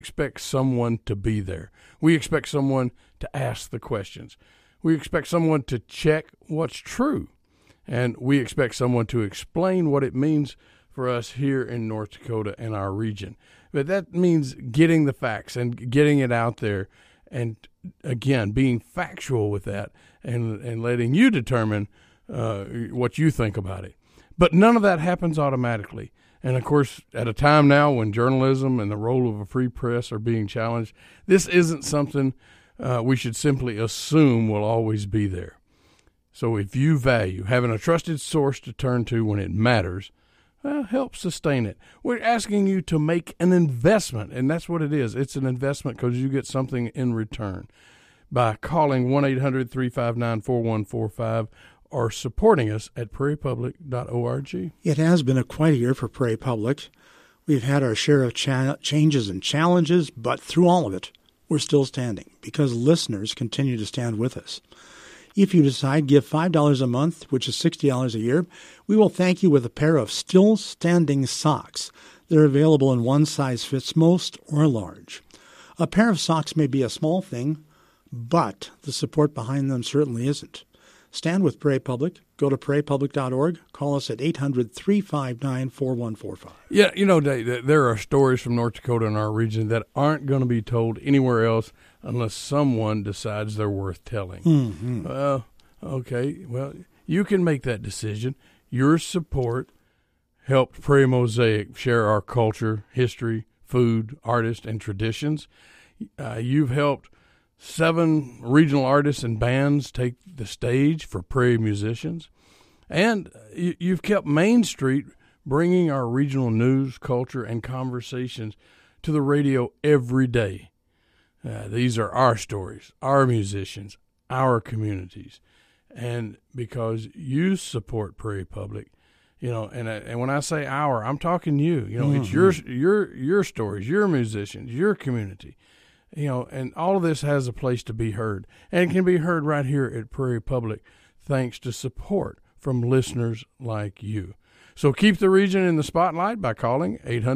expect someone to be there. We expect someone to ask the questions. We expect someone to check what's true. And we expect someone to explain what it means for us here in North Dakota and our region. But that means getting the facts and getting it out there and, again, being factual with that and letting you determine what you think about it. But none of that happens automatically. And, of course, at a time now when journalism and the role of a free press are being challenged, this isn't something we should simply assume will always be there. So if you value having a trusted source to turn to when it matters, help sustain it. We're asking you to make an investment, and that's what it is. It's an investment because you get something in return by calling 1-800-359-4145 or supporting us at prairiepublic.org. It has been quite a year for Prairie Public. We've had our share of changes and challenges, but through all of it, we're still standing because listeners continue to stand with us. If you decide give $5 a month, which is $60 a year, we will thank you with a pair of still standing socks. They're available in one size fits most or large. A pair of socks may be a small thing, but the support behind them certainly isn't. Stand with Prairie Public. Go to prairiepublic.org. Call us at 800-359-4145. Yeah, there are stories from North Dakota and our region that aren't going to be told anywhere else unless someone decides they're worth telling. Mm-hmm. Well, okay. Well, you can make that decision. Your support helped Prairie Mosaic share our culture, history, food, artists, and traditions. You've helped 7 regional artists and bands take the stage for Prairie musicians. And you've kept Main Street bringing our regional news, culture, and conversations to the radio every day. These are our stories, our musicians, our communities. And because you support Prairie Public, and when I say our, I'm talking you. Mm-hmm. It's your stories, your musicians, your community. And all of this has a place to be heard. And it can be heard right here at Prairie Public thanks to support from listeners like you. So keep the region in the spotlight by calling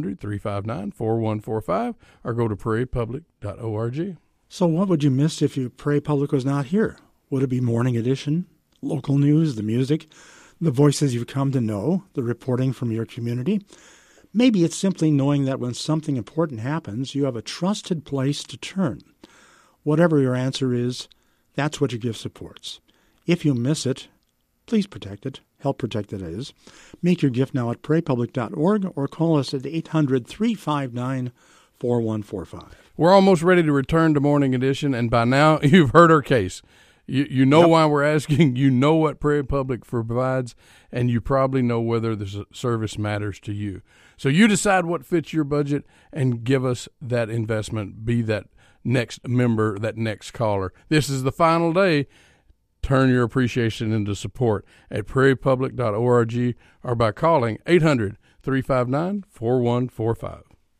800-359-4145 or go to prairiepublic.org. So what would you miss if Prairie Public was not here? Would it be Morning Edition, local news, the music, the voices you've come to know, the reporting from your community? Maybe it's simply knowing that when something important happens, you have a trusted place to turn. Whatever your answer is, that's what your gift supports. If you miss it, please protect it. Help protect it is. Make your gift now at prairiepublic.org or call us at 800-359-4145. We're almost ready to return to Morning Edition, and by now you've heard our case. You know why we're asking. You know what Prairie Public provides, and you probably know whether the service matters to you. So you decide what fits your budget and give us that investment. Be that next member, that next caller. This is the final day. Turn your appreciation into support at prairiepublic.org or by calling 800-359-4145.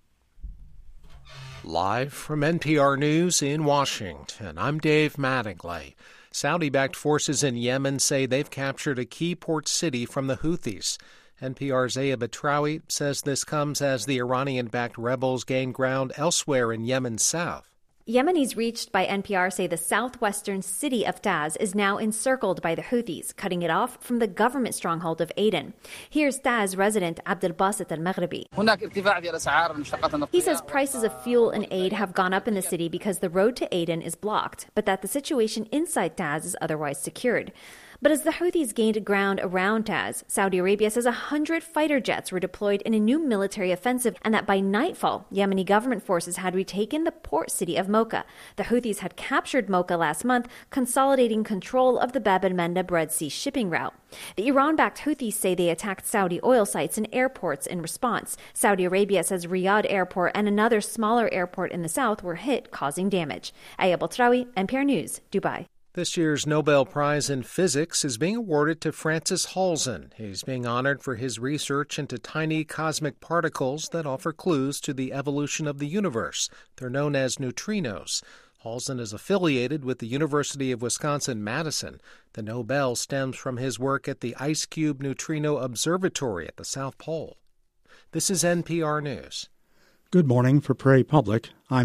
Live from NPR News in Washington, I'm Dave Mattingly. Saudi-backed forces in Yemen say they've captured a key port city from the Houthis. NPR's Aya Batrawi says this comes as the Iranian-backed rebels gain ground elsewhere in Yemen's south. Yemenis reached by NPR say the southwestern city of Taz is now encircled by the Houthis, cutting it off from the government stronghold of Aden. Here's Taz resident Abdel Basit al-Maghribi. He says prices of fuel and aid have gone up in the city because the road to Aden is blocked, but that the situation inside Taz is otherwise secured. But as the Houthis gained ground around Taz, Saudi Arabia says 100 fighter jets were deployed in a new military offensive, and that by nightfall, Yemeni government forces had retaken the port city of Mocha. The Houthis had captured Mocha last month, consolidating control of the Bab el-Mandeb Red Sea shipping route. The Iran-backed Houthis say they attacked Saudi oil sites and airports in response. Saudi Arabia says Riyadh Airport and another smaller airport in the south were hit, causing damage. Aya Batrawi, NPR News, Dubai. This year's Nobel Prize in Physics is being awarded to Francis Halzen. He's being honored for his research into tiny cosmic particles that offer clues to the evolution of the universe. They're known as neutrinos. Halzen is affiliated with the University of Wisconsin-Madison. The Nobel stems from his work at the IceCube Neutrino Observatory at the South Pole. This is NPR News. Good morning. For Prairie Public, I'm